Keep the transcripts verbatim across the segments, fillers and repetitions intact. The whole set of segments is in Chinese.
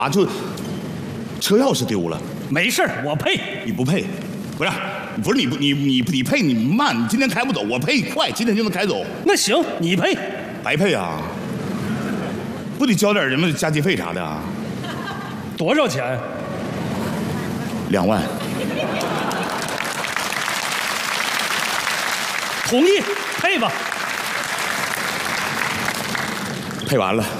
啊，就车钥匙丢了。 没事，我配。 你不配，不是，不是你不你你你配你慢，你今天开不走，我配快，今天就能开走。 那行，你配。 白配啊？不得交点什么加急费啥的啊？ 多少钱？ 两万。 同意，配吧。 配完了。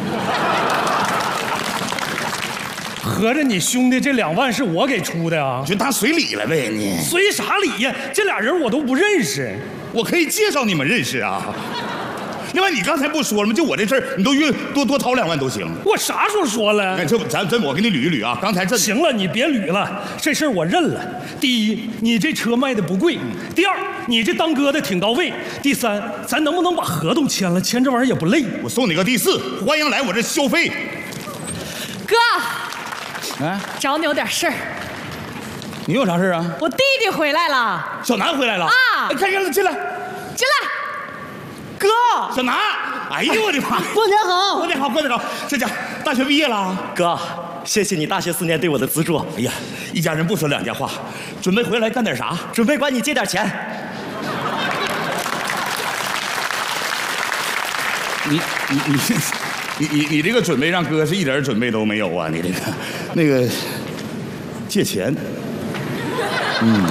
合着你兄弟这两万是我给出的啊？ 就当随礼了呗你。 随啥礼呀？这俩人我都不认识。 我可以介绍你们认识啊。另外，你刚才不说了吗？就我这事儿，你都越多多掏两万都行。 我啥时候说了？ 哎，这咱这我给你捋一捋啊。刚才这行了，你别捋了，这事儿我认了。第一，你这车卖的不贵；第二，你这当哥的挺到位；第三，咱能不能把合同签了？签这玩意儿也不累。 我送你个第四，欢迎来我这消费。 哥， 啊， 找你有点事儿。 你有啥事啊？ 我弟弟回来了。 小南回来了啊！ 哎，看看进来， 进来。哥， 小南，哎呦我的妈！ 过年好， 过年好，过年好！这家大学毕业了， 哥，谢谢你大学四年对我的资助。 哎呀，一家人不说两家话，准备回来干点啥？ 准备管你借点钱。 你你你你你你这个准备让哥是一点准备都没有啊！你这个那个借钱，嗯，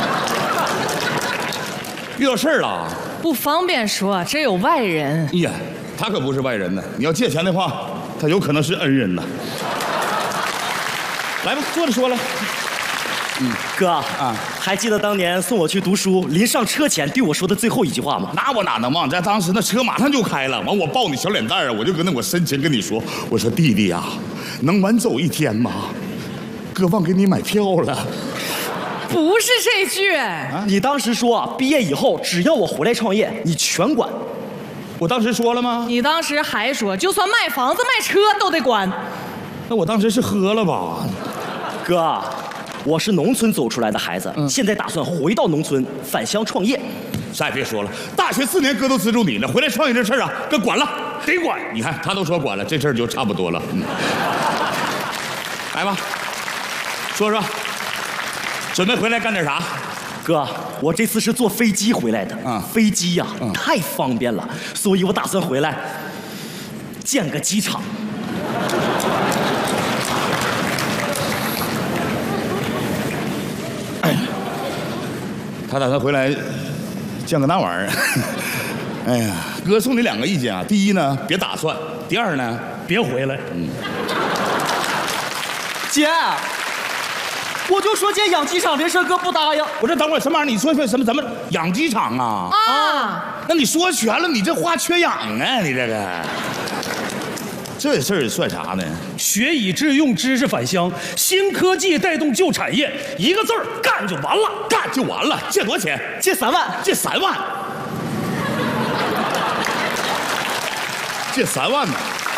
遇到事儿了。 不方便说，这有外人。 哎呀，他可不是外人呢。你要借钱的话，他有可能是恩人呢。来吧，坐着说来。 嗯，哥啊，还记得当年送我去读书，临上车前对我说的最后一句话吗？ 那我哪能忘？在当时那车马上就开了，完我抱你小脸蛋啊，我就跟那我深情跟你说，我说弟弟呀，能晚走一天吗？哥忘给你买票了。 不是这句， 啊、你当时说毕业以后只要我回来创业，你全管。 我当时说了吗？ 你当时还说，就算卖房子卖车都得管。 那我当时是喝了吧？ 哥，我是农村走出来的孩子，嗯、现在打算回到农村返乡创业。 啥也别说了，大学四年哥都资助你了，回来创业这事儿啊，哥管了， 得管。 你看他都说管了，这事儿就差不多了。嗯、来吧，说说。准备回来干点啥？ 哥，我这次是坐飞机回来的。啊、嗯，飞机呀、啊嗯、太方便了，所以我打算回来建个机场。 哎，他打算回来建个那玩意儿。哎呀，哥送你两个意见啊，第一呢，别打算；第二呢， 别回来。嗯， 姐。我就说建养鸡场这事，哥不答应。 我这等会儿什么玩意儿？你说说什么？怎么养鸡场啊？ 啊！ 那你说全了，你这话缺氧啊！你这个，这事儿算啥呢？ 学以致用，知识返乡，新科技带动旧产业，一个字儿干就完了， 干就完了。借多少钱？ 借三万， 借三万，借三万呢？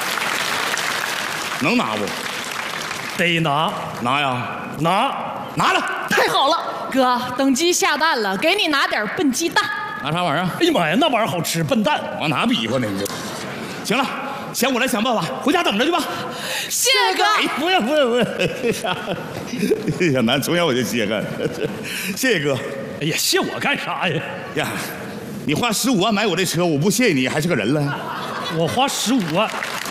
能拿不？ 得拿， 拿呀， 拿， 拿了， 太好了，哥，等鸡下蛋了，给你拿点笨鸡蛋。 拿啥玩意儿？ 哎呀妈呀，那玩意儿好吃，笨蛋， 往哪比划呢？你这，行了，钱我来想办法，回家等着去吧。 谢谢哥。 哎，不用不用不用，小南从小我就稀罕，谢谢哥。 哎呀，谢我干啥呀？ 呀，你花十五万买我这车，我不谢你还是个人了。 我花十五万。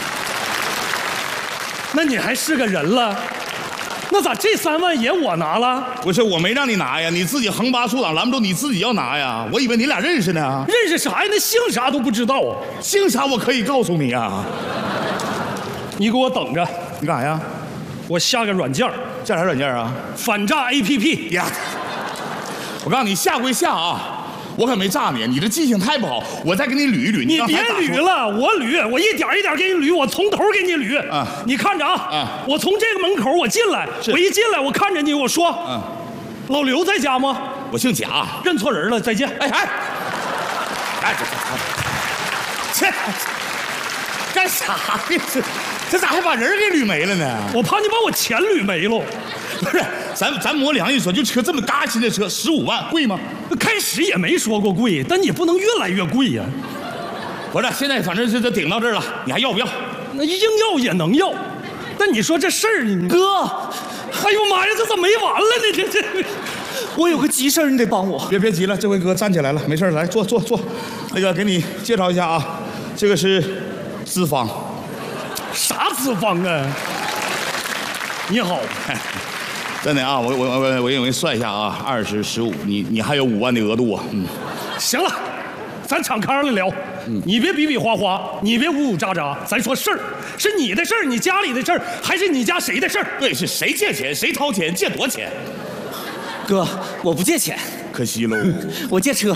那你还是个人了？那咋这三万也我拿了？ 不是，我没让你拿呀，你自己横八竖挡拦不住，你自己要拿呀。我以为你俩认识呢。 认识啥呀？那姓啥都不知道啊。 姓啥我可以告诉你啊。 你给我等着。 你干啥呀？ 我下个软件。 下啥软件啊？ 反诈 A P P 呀。我告诉你，下归下啊。我可没诈你，你这记性太不好。我再给你捋一捋。 你别捋了，我捋，我一点一点给你捋，我从头给你捋。 啊， 你看着啊， 啊， 我从这个门口我进来，我一进来我看着你，我说， 嗯， 老刘在家吗？ 我姓贾， 认错人了，再见。 哎哎，哎这这干啥呀？这这咋还把人给捋没了呢？ 我怕你把我钱捋没了。 不是，咱咱摸良心说，就车这么嘎新的车，十五万贵吗？ 开始也没说过贵，但你不能越来越贵呀。 不是，现在反正是这顶到这儿了，你还要不要？ 那硬要也能要。 那你说这事儿，你哥， 哎呦妈呀，这怎么没完了呢？这这， 我有个急事儿，你得帮我。 别别急了，这回哥站起来了，没事来坐坐坐。那个给你介绍一下啊，这个是资方。 啥资方啊？你好， 真的啊，我我我我给你算一下啊，二十十五，你你还有五万的额度啊。嗯， 行了，咱敞开了聊。嗯、你别比比划划，你别呜呜喳喳，咱说事儿，是你的事儿，你家里的事儿，还是你家谁的事儿？ 对，是谁借钱，谁掏钱，借多少钱？ 哥，我不借钱， 可惜喽， 我借车。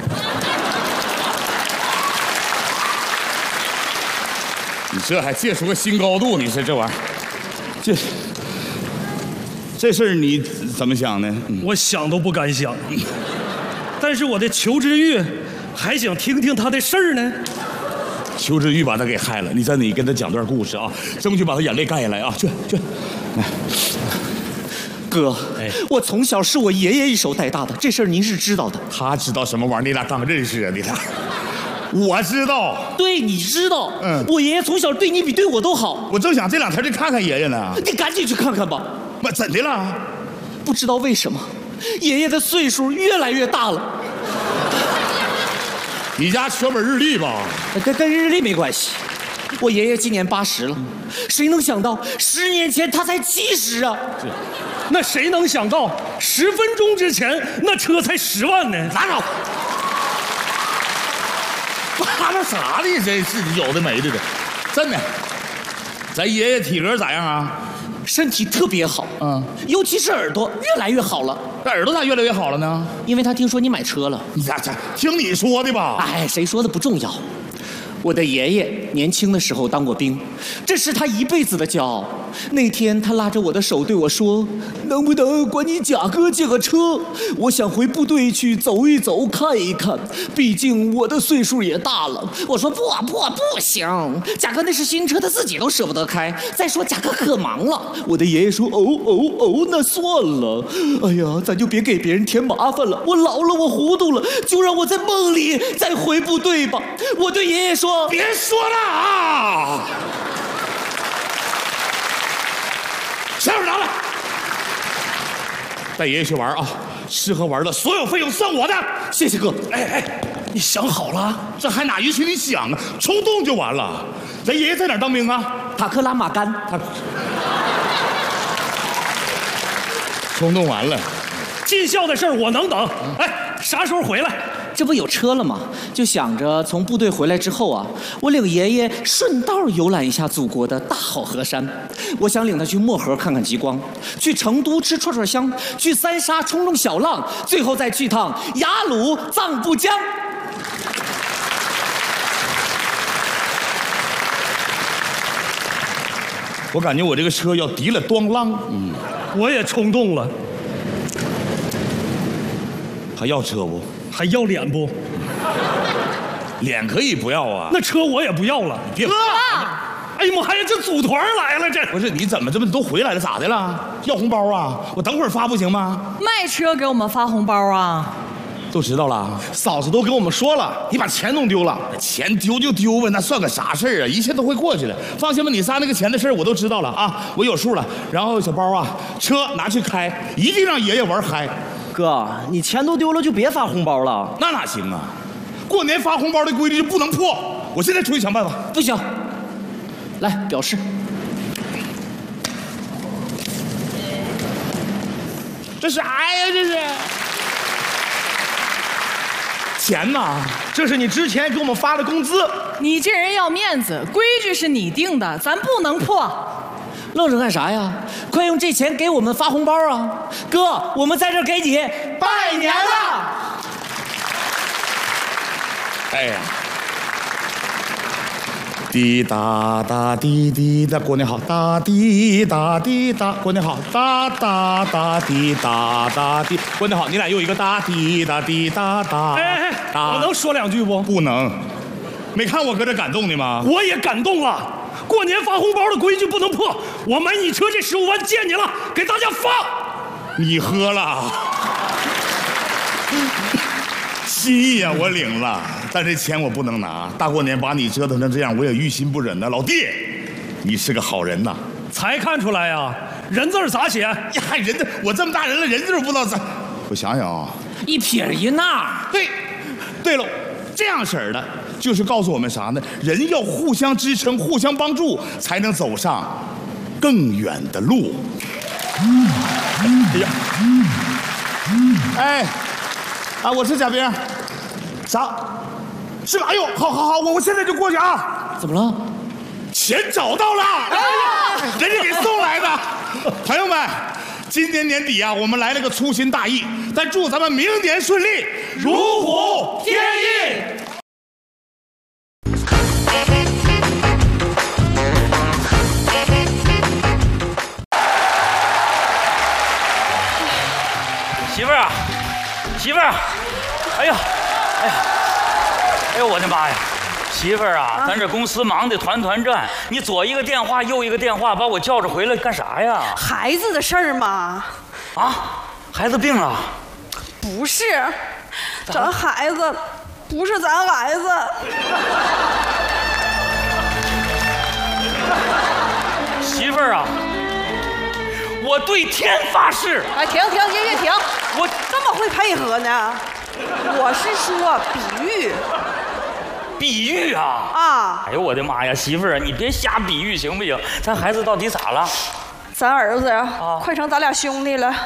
你这还借出个新高度，你说这玩意儿，这这事儿你怎么想呢？ 嗯、我想都不敢想，但是我的裘之玉还想听听他的事儿呢。 裘之玉把他给害了，你在你跟他讲段故事啊，争取把他眼泪干下来啊！去去，来， 哥，哎，我从小是我爷爷一手带大的，这事儿您是知道的。 他知道什么玩意儿？你俩刚认识啊？你俩。我知道， 对，你知道，嗯，我爷爷从小对你比对我都好。 我正想这两天去看看爷爷呢。 你赶紧去看看吧。 那怎的了？ 不知道为什么，爷爷的岁数越来越大了。 你家全本日历吧？ 跟跟日历没关系。我爷爷今年八十了，谁能想到十年前他才七十啊？ 那谁能想到十分钟之前那车才十万呢？ 拉倒！扒拉啥呢？真是有的没的的，真的。咱爷爷体格咋样啊？ 身体特别好，嗯，尤其是耳朵越来越好了。 这耳朵咋越来越好了呢？ 因为他听说你买车了。 你咋咋听你说的吧？ 哎，谁说的不重要。我的爷爷年轻的时候当过兵，这是他一辈子的骄傲。那天他拉着我的手对我说：“能不能管你贾哥借个车？我想回部队去走一走，看一看。毕竟我的岁数也大了。”我说：“不不不行，贾哥那是新车，他自己都舍不得开。再说贾哥可忙了。”我的爷爷说：“哦哦哦，那算了。哎呀，咱就别给别人添麻烦了。我老了，我糊涂了，就让我在梦里再回部队吧。”我对爷爷说。 别说了啊！钱拿来，带爷爷去玩啊！吃喝玩乐所有费用算我的。 谢谢哥。 哎哎，你想好了？ 这还哪允许你想啊？冲动就完了。咱爷爷在哪儿当兵啊？ 塔克拉玛干。他冲动完了。 尽孝的事儿我能等。哎，啥时候回来？ 这不有车了吗？就想着从部队回来之后啊，我领爷爷顺道游览一下祖国的大好河山。我想领他去漠河看看极光，去成都吃串串香，去三沙冲冲小浪，最后再去趟雅鲁藏布江。 我感觉我这个车要提了咣啷。嗯， 我也冲动了。 还要车不？ 还要脸不？ 脸可以不要啊。 那车我也不要了。 别哥， 哎呀妈呀，这组团来了，这不是你怎么这么都回来了？咋的了？要红包啊？我等会儿发不行吗？ 卖车给我们发红包啊？ 都知道了， 嫂子都跟我们说了，你把钱弄丢了。 钱丢就丢吧，那算个啥事儿啊？一切都会过去的。放心吧，你仨那个钱的事儿我都知道了啊，我有数了。然后小包啊，车拿去开，一定让爷爷玩嗨。 哥，你钱都丢了就别发红包了。 那哪行啊？过年发红包的规矩就不能破。我现在出去想办法。 不行，来表示。 这啥呀？这是钱呐？ 这是你之前给我们发的工资。 你这人要面子，规矩是你定的，咱不能破。 愣着干啥呀？快用这钱给我们发红包啊！哥，我们在这儿给你拜年了！ 哎呀，滴答答滴滴答，过年好！答滴答滴答，过年好！答答答滴答答滴，过年好！你俩又一个答滴答滴答答。 哎哎哎，我能说两句不？ 不能，没看我搁这感动的吗？ 我也感动了。过年发红包的规矩不能破，我买你车这十五万借你了，给大家发。 你喝了，心意啊我领了，但这钱我不能拿。大过年把你折腾成这样，我也于心不忍呐。老弟，你是个好人呐。 才看出来呀，人字儿咋写？ 呀，人字，我这么大人了，人字不知道咋。我想想啊， 一撇一捺。 对，对了，这样式儿的，就是告诉我们啥呢？人要互相支撑，互相帮助，才能走上更远的路。哎呀，哎，啊，我是贾冰。啥？是吧？哎呦，好好好，我我现在就过去啊。 怎么了？ 钱找到了，哎、人家给送来的。朋友们，今年年底啊，我们来了个粗心大意，但祝咱们明年顺利，如虎添翼。 媳妇儿啊，媳妇儿，哎呀，哎呀，哎呦我的妈呀！媳妇儿啊，咱这公司忙得团团转，你左一个电话，右一个电话，把我叫着回来干啥呀？ 孩子的事儿嘛。 啊，孩子病了？ 不是，咱孩子不是咱孩子。 媳妇儿啊，我对天发誓。 哎，停停，音乐停！ 我这么会配合呢？我是说比喻。 比喻啊！ 啊！ 哎呦我的妈呀，媳妇儿啊，你别瞎比喻行不行？咱孩子到底咋了？ 咱儿子呀， 啊， 快成咱俩兄弟了。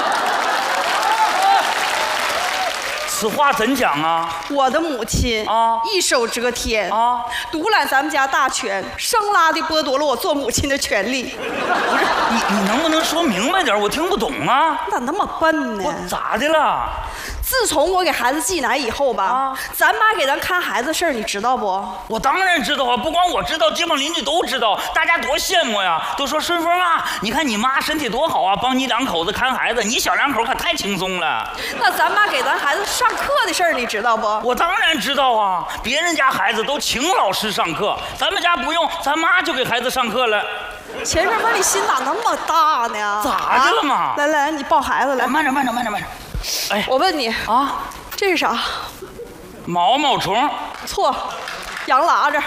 此话怎讲啊？ 我的母亲啊， 一手遮天啊， 独揽咱们家大权，生拉的剥夺了我做母亲的权利。 不是你，你能不能说明白点？我听不懂啊！ 你咋那么笨呢？ 我咋的了？ 自从我给孩子挤奶以后吧，啊，咱妈给咱看孩子事儿，你知道不？ 我当然知道啊，不光我知道，街坊邻居都知道，大家多羡慕呀！都说顺风啊，你看你妈身体多好啊，帮你两口子看孩子，你小两口可太轻松了。 那咱妈给咱孩子上课的事儿，你知道不？ 我当然知道啊，别人家孩子都请老师上课，咱们家不用，咱妈就给孩子上课了。 钱顺风，你心咋那么大呢？ 咋的了嘛？ 啊，来来，你抱孩子来。 慢着，慢着，慢着，慢着。哎， 我问你啊， 这是啥？ 毛毛虫。 错，羊喇子。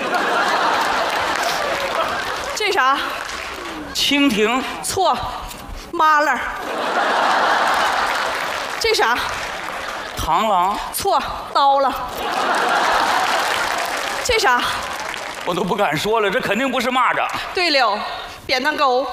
这啥？ 蜻蜓。 错，麻辣。这啥？ 螳螂。 错，刀了。这啥？ 我都不敢说了，这肯定不是蚂蚱。 对了，扁担钩。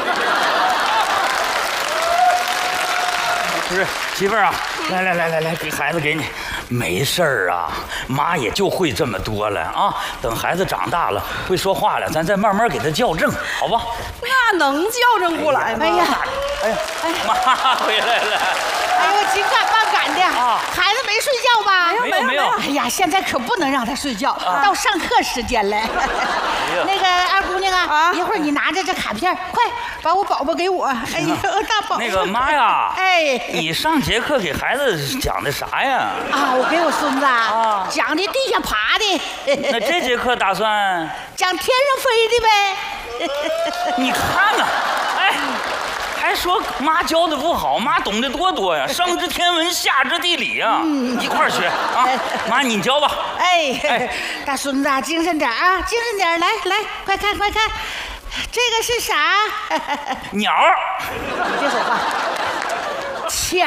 不是媳妇儿啊，来来来来来，给孩子给你，没事儿啊，妈也就会这么多了啊。等孩子长大了，会说话了，咱再慢慢给他校正，好吧？ 那能校正过来吗？ 哎呀， 哎呀，妈回来了。 哎呦，紧赶慢赶的， 啊， 孩子没睡觉吧？ 没有没有。 哎呀，现在可不能让他睡觉，啊，到上课时间了。那个二姑娘啊，啊，一会儿你拿着这卡片，快把我宝宝给我。哎呀，大宝。 那个妈呀， 哎， 你上节课给孩子讲的啥呀？ 啊，我给我孙子啊讲的地下爬的。 那这节课打算讲天上飞的呗。 你看看，哎。还说妈教的不好，妈懂得多多呀，上知天文，下知地理呀，嗯，一块儿学啊。妈，你教吧。 哎，哎大孙子，精神点啊，精神点，来来，快看快看，这个是啥？ 鸟。 你别说话。巧。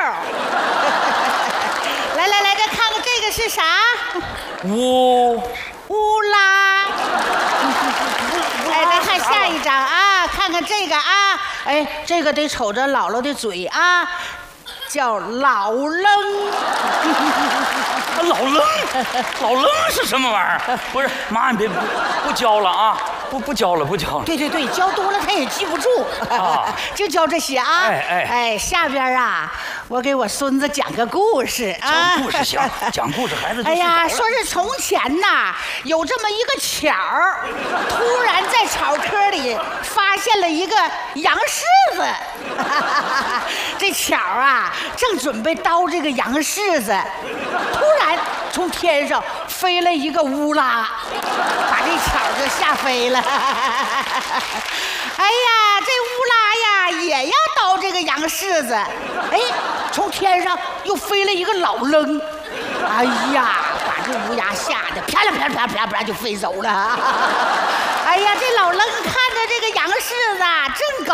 来来来，再看看这个是啥？ 乌乌拉。哎，再看下一张啊，看看这个啊，哎，这个得瞅着姥姥的嘴啊，叫老扔。 老扔，老扔是什么玩意儿？不是妈，你别不不教了啊，不不教了，不教了。 对对对，教多了他也记不住，啊、就教这些啊。 哎哎哎，下边啊，我给我孙子讲个故事啊。 讲故事行，讲故事孩子就。 哎呀，说是从前呐，有这么一个巧儿，突然在草窠里发现了一个羊柿子。这巧儿啊，正准备叨这个羊柿子，突然从天上飞了一个乌拉，把这巧儿就吓飞了。哎呀，这乌拉呀也要叨这个羊柿子，哎，从天上又飞了一个老扔，哎呀，把这乌鸦吓得啪啦啪啦啪啦啪啦就飞走了。哎呀，这老扔看的这个杨柿子真高